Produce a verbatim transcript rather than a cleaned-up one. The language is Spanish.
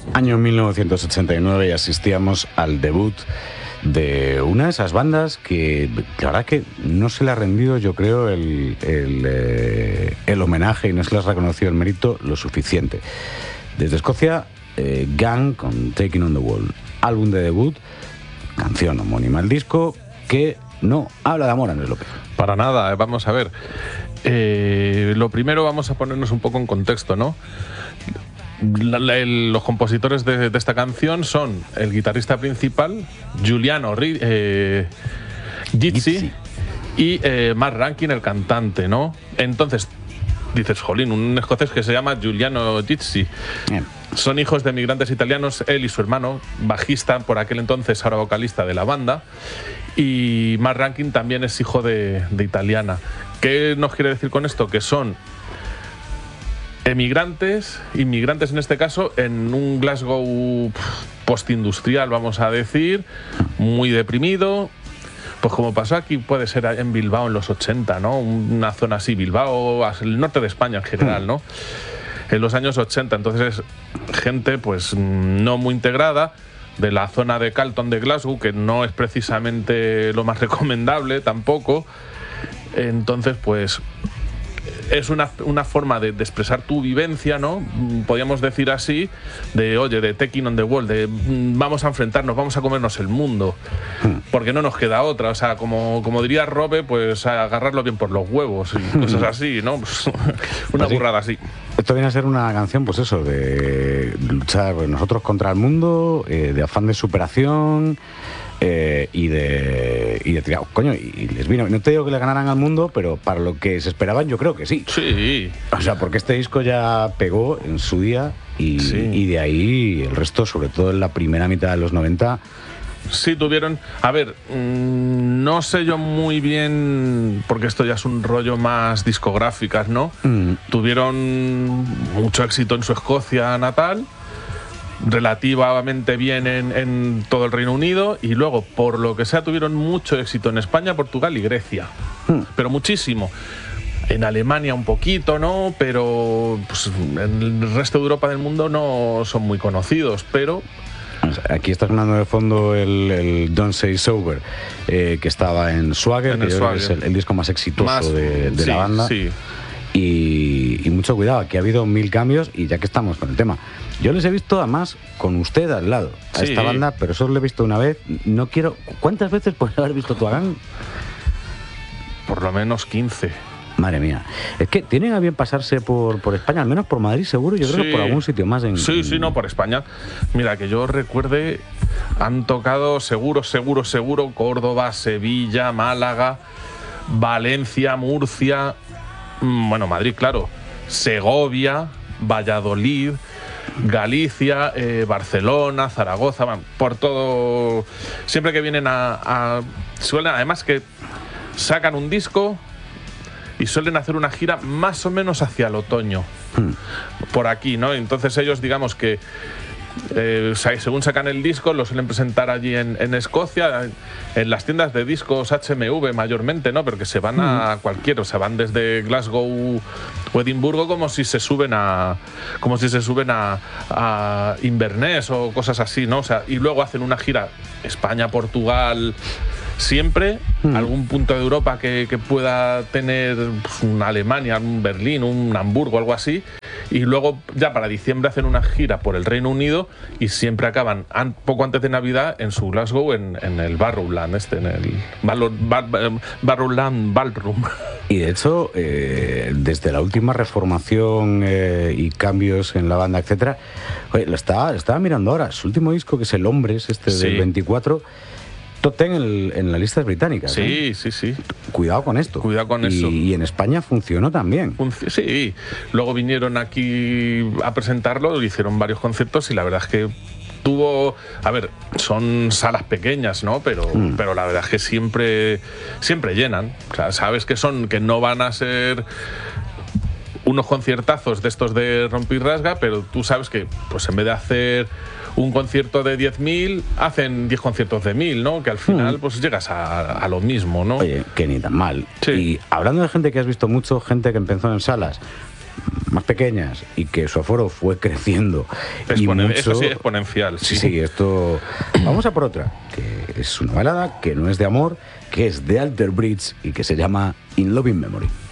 Año mil novecientos ochenta y nueve y asistíamos al debut de una de esas bandas que la verdad que no se le ha rendido, yo creo, el, el, eh, el homenaje y no se les ha reconocido el mérito lo suficiente. Desde Escocia, eh, Gang con Taking on the Wall, álbum de debut, canción homónima al disco, que no habla de amor, Andrés López. Para nada, vamos a ver. Eh, lo primero, vamos a ponernos un poco en contexto, ¿no? La, la, el, los compositores de, de esta canción son el guitarrista principal, Giuliano eh, Gizzi, y eh, Mark Rankin, el cantante, ¿no? Entonces, dices, jolín, un escocés que se llama Giuliano Gizzi. Bien. Son hijos de migrantes italianos, él y su hermano, bajista por aquel entonces, ahora vocalista de la banda, y Mark Rankin también es hijo de, de italiana. ¿Qué nos quiere decir con esto? Que son emigrantes, inmigrantes en este caso, en un Glasgow postindustrial, vamos a decir, muy deprimido. Pues como pasó aquí, puede ser en Bilbao en los ochenta, ¿no? Una zona así, Bilbao, el norte de España en general, ¿no? En los años ochenta, entonces gente pues no muy integrada, de la zona de Calton de Glasgow, que no es precisamente lo más recomendable tampoco. Entonces pues es una, una forma de, de expresar tu vivencia, ¿no? Podríamos decir así, de oye, de taking on the wall, de vamos a enfrentarnos, vamos a comernos el mundo, porque no nos queda otra. O sea, como, como diría Robe, pues a agarrarlo bien por los huevos y cosas así, ¿no? Pues, una así, burrada así. Esto viene a ser una canción, pues eso, de luchar nosotros contra el mundo, eh, de afán de superación. Eh, y de y de tirado, coño, y les vino, no te digo que le ganaran al mundo, pero para lo que se esperaban yo creo que sí. Sí. O sea, porque este disco ya pegó en su día y, sí. y de ahí el resto, sobre todo en la primera mitad de los noventa. Sí, tuvieron, a ver, mmm, no sé yo muy bien, porque esto ya es un rollo más discográficas, ¿no? Mm. Tuvieron mucho éxito en su Escocia natal, relativamente bien en, en todo el Reino Unido, y luego, por lo que sea, tuvieron mucho éxito en España, Portugal y Grecia, hmm. pero muchísimo. En Alemania un poquito, ¿no? Pero pues, en el resto de Europa del mundo no son muy conocidos, pero... Aquí está sonando de fondo el, el Don't Say Sober, eh, que estaba en Swagger, en que Swagger. Es el, el disco más exitoso más, de, de sí, la banda. Sí. Y, y mucho cuidado, aquí ha habido mil cambios, y ya que estamos con el tema, yo les he visto además con usted al lado a sí. esta banda, pero solo le he visto una vez. No quiero. ¿Cuántas veces puedes haber visto tu Gang? Por lo menos quince. Madre mía. Es que tienen a bien pasarse por, por España, al menos por Madrid seguro, yo sí. creo que por algún sitio más en... Sí, sí, no, por España. Mira, que yo recuerde, han tocado seguro, seguro, seguro, Córdoba, Sevilla, Málaga, Valencia, Murcia, bueno, Madrid, claro, Segovia, Valladolid, Galicia, eh, Barcelona, Zaragoza, man, por todo. Siempre que vienen a, a suelen, además que sacan un disco y suelen hacer una gira más o menos hacia el otoño, hmm. por aquí, ¿no? Entonces ellos, digamos que eh, según sacan el disco, lo suelen presentar allí en, en Escocia, en las tiendas de discos H M V mayormente, ¿no? Pero que se van a cualquiera, o sea, van desde Glasgow o Edimburgo como si se suben a como si se suben a, a Inverness o cosas así, ¿no? O sea, y luego hacen una gira España, Portugal, siempre, hmm. algún punto de Europa que, que pueda tener pues, una Alemania, un Berlín, un Hamburgo, algo así. Y luego ya para diciembre hacen una gira por el Reino Unido y siempre acaban an, poco antes de Navidad en su Glasgow, en, en el Barrowland, este, en el Barrowland Ballroom. Y de hecho, eh, desde la última reformación eh, y cambios en la banda, etcétera, oye, lo estaba, lo estaba mirando ahora, su último disco, que es el Hombres, este sí. del veinticuatro, top ten en, el, en las listas británicas. Sí, ¿eh? sí, sí. Cuidado con esto. Cuidado con y, eso. Y en España funcionó también. Func- sí. Luego vinieron aquí a presentarlo, hicieron varios conciertos y la verdad es que tuvo... A ver, son salas pequeñas, ¿no? Pero, mm. pero la verdad es que siempre, siempre llenan. O sea, sabes que son, que no van a ser unos conciertazos de estos de rompirrasga, pero tú sabes que, pues en vez de hacer un concierto de diez mil, hacen diez conciertos de mil, ¿no? Que al final, mm. pues llegas a, a lo mismo, ¿no? Oye, que ni tan mal. Sí. Y hablando de gente que has visto mucho, gente que empezó en salas más pequeñas y que su aforo fue creciendo. Exponen- y mucho, eso sí, exponencial. Sí, sí, esto... Vamos a por otra, que es una balada que no es de amor, que es de Alter Bridge y que se llama In Loving Memory.